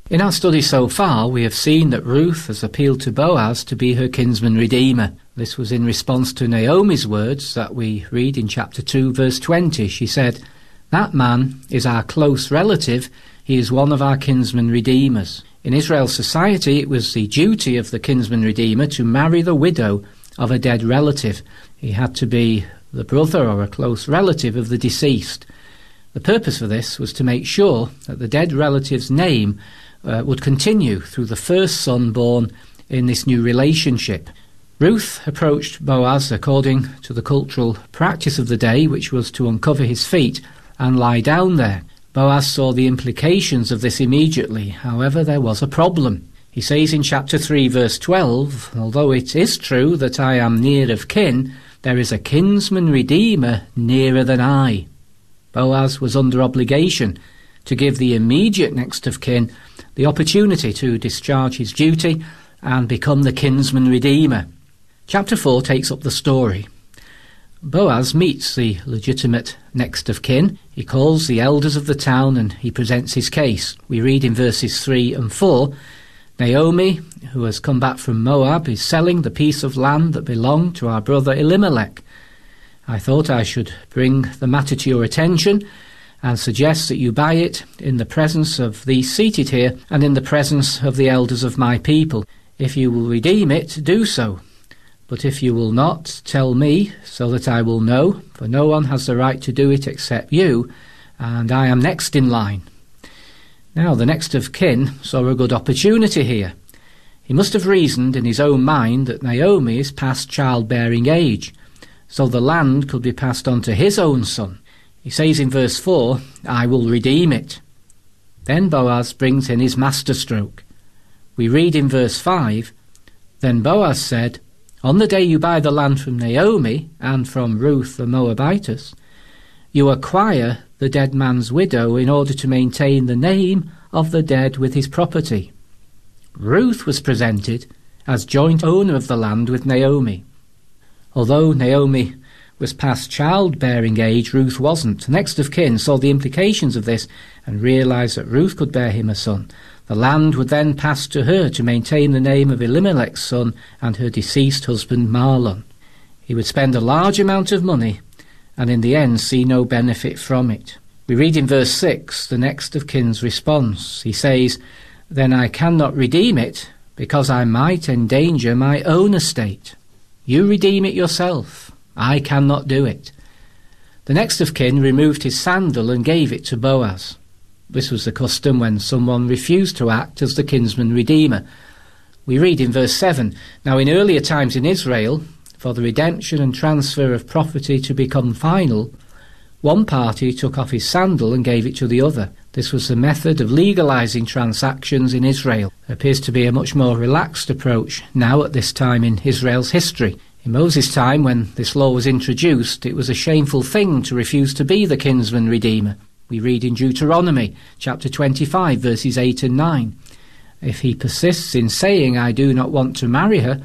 In our study so far, we have seen that Ruth has appealed to Boaz to be her kinsman redeemer. This was in response to Naomi's words that we read in chapter 2, verse 20. She said, "That man is our close relative. He is one of our kinsman redeemers." In Israel's society, it was the duty of the kinsman redeemer to marry the widow of a dead relative. He had to be the brother or a close relative of the deceased. The purpose for this was to make sure that the dead relative's name would continue through the first son born in this new relationship. Ruth approached Boaz according to the cultural practice of the day, which was to uncover his feet and lie down there. Boaz saw the implications of this immediately. However, there was a problem. He says in chapter 3, verse 12, "Although it is true that I am near of kin, there is a kinsman redeemer nearer than I." Boaz was under obligation to give the immediate next of kin the opportunity to discharge his duty and become the kinsman redeemer. Chapter 4 takes up the story. Boaz meets the legitimate next of kin. He calls the elders of the town and he presents his case. We read in verses 3 and 4, "Naomi, who has come back from Moab, is selling the piece of land that belonged to our brother Elimelech. I thought I should bring the matter to your attention and suggest that you buy it in the presence of these seated here and in the presence of the elders of my people. If you will redeem it, do so. But if you will not, tell me, so that I will know, for no one has the right to do it except you, and I am next in line." Now the next of kin saw a good opportunity here. He must have reasoned in his own mind that Naomi is past childbearing age, so the land could be passed on to his own son. He says in verse 4, "I will redeem it." Then Boaz brings in his masterstroke. We read in verse 5, "Then Boaz said, 'On the day you buy the land from Naomi and from Ruth the Moabitess, you acquire the dead man's widow in order to maintain the name of the dead with his property.'" Ruth was presented as joint owner of the land with Naomi. Although Naomi was past childbearing age, Ruth wasn't. Next of kin saw the implications of this and realized that Ruth could bear him a son. The land would then pass to her to maintain the name of Elimelech's son and her deceased husband Mahlon. He would spend a large amount of money and in the end see no benefit from it. We read in verse 6 the next of kin's response. He says, "Then I cannot redeem it because I might endanger my own estate. You redeem it yourself. I cannot do it." The next of kin removed his sandal and gave it to Boaz. This was the custom when someone refused to act as the kinsman redeemer. We read in verse 7, "Now in earlier times in Israel, for the redemption and transfer of property to become final, one party took off his sandal and gave it to the other. This was the method of legalizing transactions in Israel. There appears to be a much more relaxed approach now at this time in Israel's history. In Moses' time, when this law was introduced, it was a shameful thing to refuse to be the kinsman redeemer. We read in Deuteronomy chapter 25, verses 8 and 9. "If he persists in saying, 'I do not want to marry her,'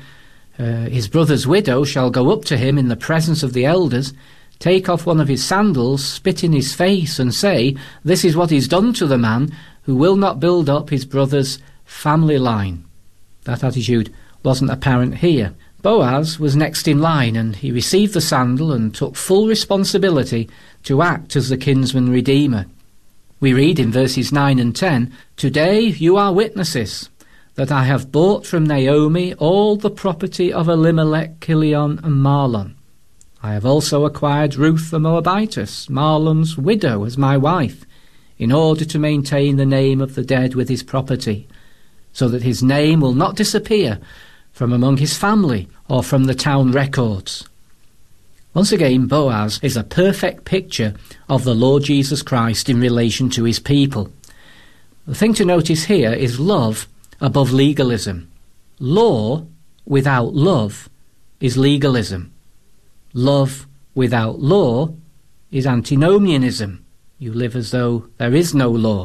his brother's widow shall go up to him in the presence of the elders, take off one of his sandals, spit in his face, and say, 'This is what is done to the man who will not build up his brother's family line.'" That attitude wasn't apparent here. Boaz was next in line, and he received the sandal and took full responsibility to act as the kinsman redeemer. We read in verses 9 and 10, "Today you are witnesses that I have bought from Naomi all the property of Elimelech, Kilion, and Mahlon. I have also acquired Ruth the Moabitess, Mahlon's widow, as my wife, in order to maintain the name of the dead with his property, so that his name will not disappear from among his family or from the town records." Once again, Boaz is a perfect picture of the Lord Jesus Christ in relation to his people. The thing to notice here is love above legalism. Law without love is legalism. Love without law is antinomianism. You live as though there is no law.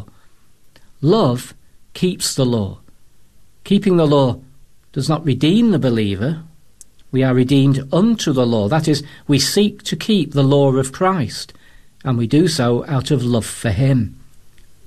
Love keeps the law. Keeping the law does not redeem the believer. We are redeemed unto the law. That is, we seek to keep the law of Christ, and we do so out of love for him.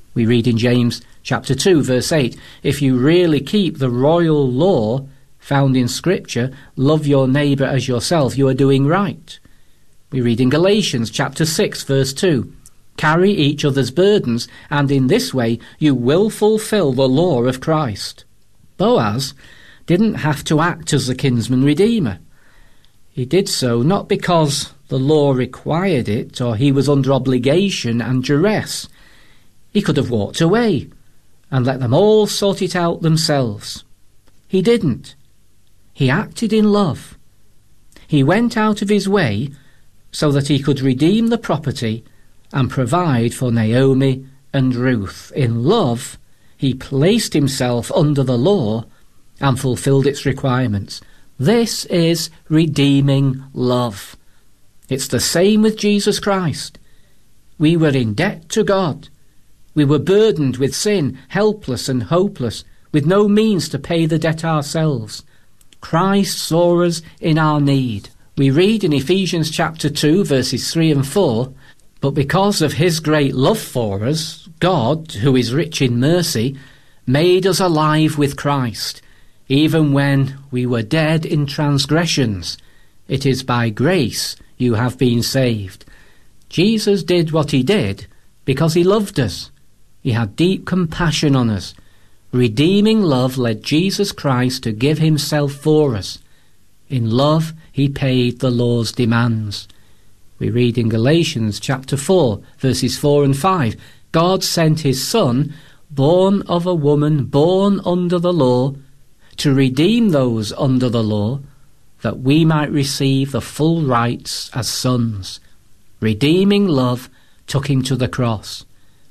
We read in James chapter 2, verse 8, if you really keep the royal law found in Scripture, love your neighbour as yourself, you are doing right. We read in Galatians chapter 6, verse 2, carry each other's burdens, and in this way you will fulfill the law of Christ. Boaz didn't have to act as the kinsman redeemer. He did so not because the law required it or he was under obligation and duress. He could have walked away and let them all sort it out themselves. He didn't. He acted in love. He went out of his way so that he could redeem the property and provide for Naomi and Ruth. In love, he placed himself under the law and fulfilled its requirements. This is redeeming love. It's the same with Jesus Christ. We were in debt to God. We were burdened with sin, helpless and hopeless, with no means to pay the debt ourselves. Christ saw us in our need. We read in Ephesians chapter 2, verses 3 and 4, but because of his great love for us, God, who is rich in mercy, made us alive with Christ, even when we were dead in transgressions. It is by grace you have been saved. Jesus did what he did because he loved us. He had deep compassion on us. Redeeming love led Jesus Christ to give himself for us. In love, he paid the law's demands. We read in Galatians chapter 4, verses 4 and 5, God sent his Son, born of a woman, born under the law, to redeem those under the law, that we might receive the full rights as sons. Redeeming love took him to the cross.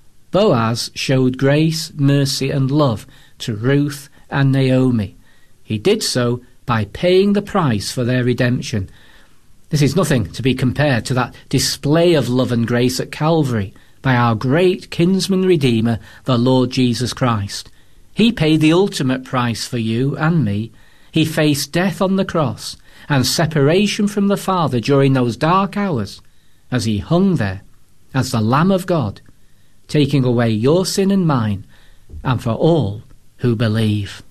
Boaz showed grace, mercy and love to Ruth and Naomi. He did so by paying the price for their redemption. This is nothing to be compared to that display of love and grace at Calvary by our great kinsman redeemer, the Lord Jesus Christ. He paid the ultimate price for you and me. He faced death on the cross and separation from the Father during those dark hours as he hung there as the Lamb of God, taking away your sin and mine, and for all who believe.